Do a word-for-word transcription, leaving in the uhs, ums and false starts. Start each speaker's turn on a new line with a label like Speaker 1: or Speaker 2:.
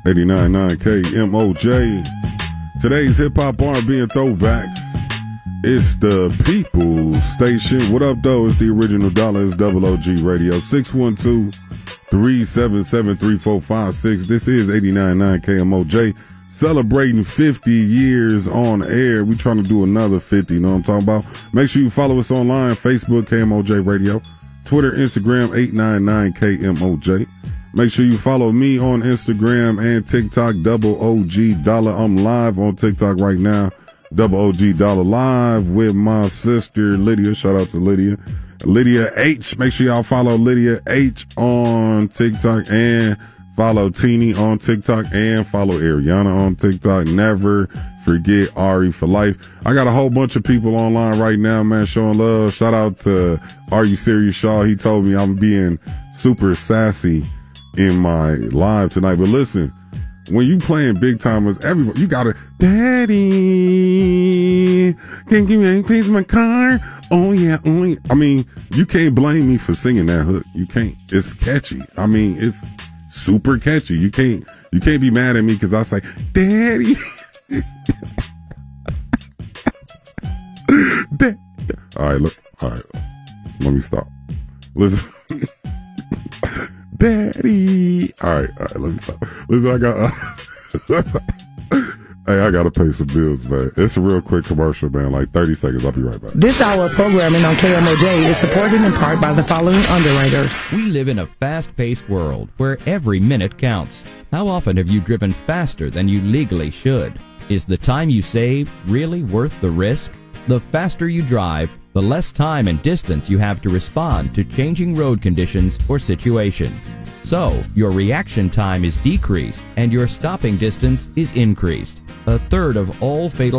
Speaker 1: eighty-nine point nine K M O J. Today's hip-hop R and B and throwbacks. It's the People's Station. What up, though? It's the original dollar. It's Double O G Radio. six one two, three seven seven, three four five six. This is eighty-nine point nine K M O J. Celebrating fifty years on air. We trying to do another fifty, you know what I'm talking about? Make sure you follow us online, Facebook, K M O J Radio, Twitter, Instagram, eight nine nine K M O J. Make sure you follow me on Instagram and TikTok, Double O G Dollar. I'm live on TikTok right now, Double O G Dollar live with my sister Lydia. Shout out to Lydia. Lydia H. Make sure y'all follow Lydia H on TikTok and follow Teeny on TikTok and follow Ariana on TikTok. Never forget Ari for life. I got a whole bunch of people online right now, man, showing love. Shout out to Are You Serious Shaw. He told me I'm being super sassy in my live tonight. But listen, when you playing big timers, everybody, you gotta, Daddy, can you make peace in my car? Oh yeah, oh yeah. I mean, you can't blame me for singing that hook. You can't. It's catchy. I mean, it's super catchy. You can't you can't be mad at me because I say, Daddy. Dad. All right, look. All right. Let me stop. Listen. Daddy. All right, all right, let me stop. Listen, I got uh, hey, I gotta pay some bills, man. It's a real quick commercial, man. Like thirty seconds. I'll be right back.
Speaker 2: This hour of programming on K M O J is supported in part by the following underwriters.
Speaker 3: We live in a fast-paced world where every minute counts. How often have you driven faster than you legally should? Is the time you save really worth the risk? The faster you drive, the less time and distance you have to respond to changing road conditions or situations. So, your reaction time is decreased and your stopping distance is increased. A third of all fatal